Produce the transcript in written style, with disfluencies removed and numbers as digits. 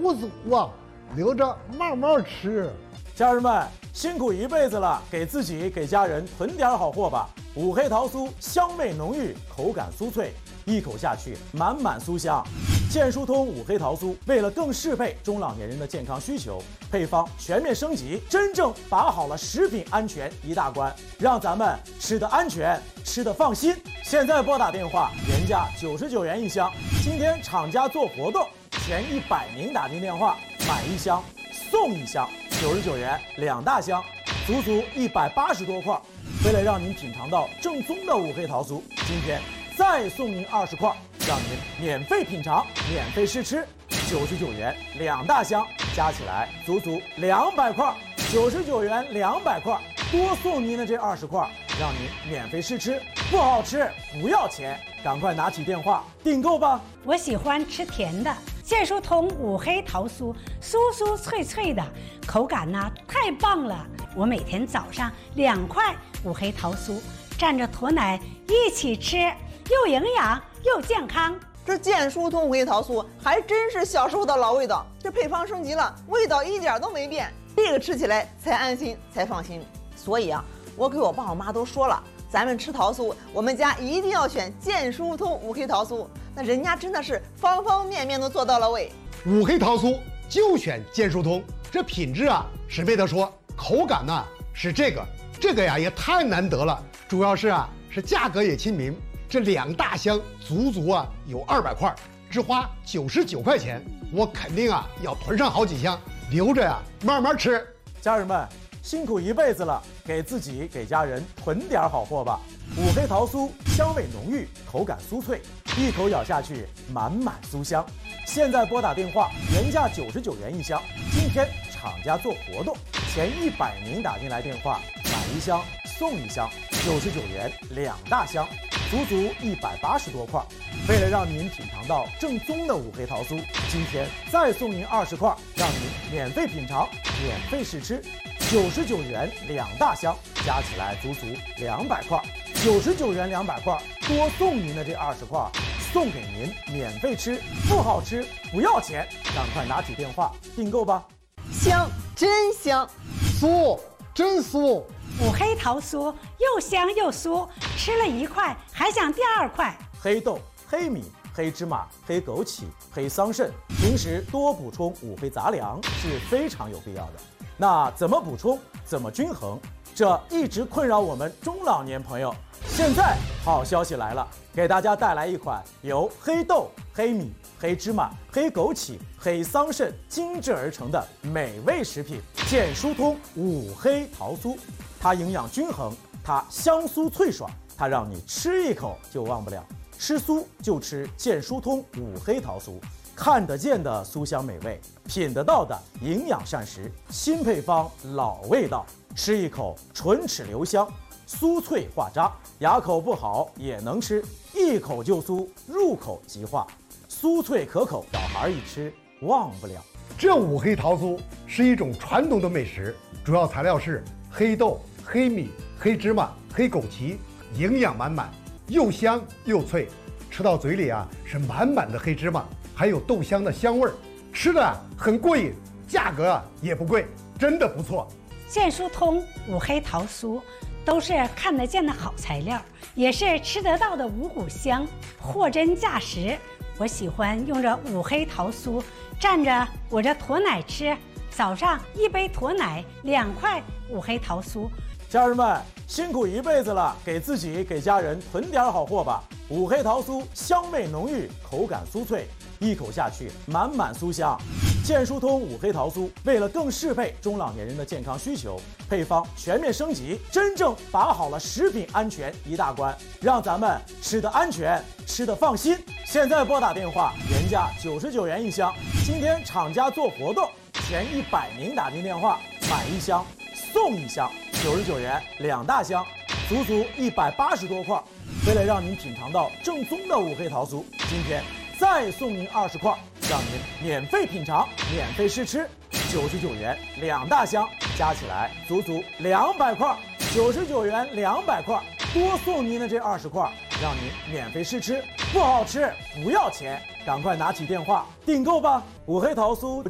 不足啊，留着慢慢吃。 家人们辛苦一辈子了，给自己给家人囤点好货吧。五黑桃酥香味浓郁，口感酥脆，一口下去满满酥香。健舒通五黑桃酥为了更适配中老年人的健康需求，配方全面升级，真正把好了食品安全一大关，让咱们吃得安全，吃得放心。现在拨打电话，原价99元一箱，今天厂家做活动，前100名打进电话买一箱送一箱，99元2大箱，足足180多块。为了让您品尝到正宗的五黑桃酥，今天再送您20块，让您免费品尝，免费试吃，99元2大箱，加起来足足200块，99元200块，多送您的这20块，让您免费试吃，不好吃不要钱，赶快拿起电话订购吧。 我喜欢吃甜的，健舒通五黑桃酥，酥酥脆脆的，口感呢太棒了。我每天早上2块五黑桃酥，蘸着驼奶一起吃，又营养又健康。 这健舒通五黑桃酥还真是小时候的老味道，这配方升级了，味道一点都没变，这个吃起来才安心才放心。所以啊，我给我爸我妈都说了，咱们吃桃酥，我们家一定要选健舒通五黑桃酥。那人家真的是方方面面都做到了位。 五黑桃酥就选健舒通，这品质啊是没得说，口感呢是这个呀也太难得了，主要是价格也亲民，这2大箱足足有200块，只花99块钱，我肯定要囤上好几箱，留着慢慢吃。 家人们辛苦一辈子了，给自己给家人囤点好货吧。五黑桃酥香味浓郁，口感酥脆，一口咬下去满满酥香。现在拨打电话，原价99元一箱，今天厂家做活动，前100名打进来电话买一箱送一箱，99元2大箱，足足180多块。为了让您品尝到正宗的五黑桃酥，今天再送您20块，让您免费品尝，免费试吃，99元2大箱，加起来足足200块，99元200块，多送您的这20块，送给您免费吃，不好吃不要钱，赶快拿起电话订购吧。 香，真香， 酥，真酥。 五黑桃酥又香又酥，吃了1块还想第2块。 黑豆、黑米、黑芝麻、黑枸杞、黑桑葚，平时多补充五黑杂粮是非常有必要的。那怎么补充，怎么均衡，这一直困扰我们中老年朋友。现在好消息来了，给大家带来一款由黑豆、黑米、黑芝麻、黑枸杞、黑桑葚精制而成的美味食品——健舒通五黑桃酥。它营养均衡，它香酥脆爽，它让你吃一口就忘不了。吃酥就吃健舒通五黑桃酥，看得见的酥香美味，品得到的营养膳食，新配方老味道，吃一口唇齿留香，酥脆化渣，牙口不好也能吃，一口就酥，入口即化，酥脆可口，小孩一吃忘不了。 这五黑桃酥是一种传统的美食，主要材料是黑豆、黑米、黑芝麻、黑枸杞，营养满满，又香又脆，吃到嘴里是满满的黑芝麻，还有豆香的香味儿，吃的很过瘾，价格也不贵，真的不错。 健舒通五黑桃酥都是看得见的好材料，也是吃得到的五谷香，货真价实。我喜欢用这五黑桃酥蘸着我这驼奶吃，早上1杯驼奶，2块五黑桃酥。 家人们辛苦一辈子了，给自己给家人囤点好货吧。五黑桃酥香味浓郁，口感酥脆，一口下去满满酥香。健舒通五黑桃酥为了更适配中老年人的健康需求，配方全面升级，真正把好了食品安全一大关，让咱们吃得安全，吃得放心。现在拨打电话，原价99元一箱，今天厂家做活动，前100名打进电话买一箱送一箱，99元2大箱，足足180多块。为了让您品尝到正宗的五黑桃酥，今天再送您20块，让您免费品尝，免费试吃，99元2大箱，加起来足足200块，99元200块，多送您的这20块，让您免费试吃，不好吃不要钱，赶快拿起电话订购吧。五黑桃酥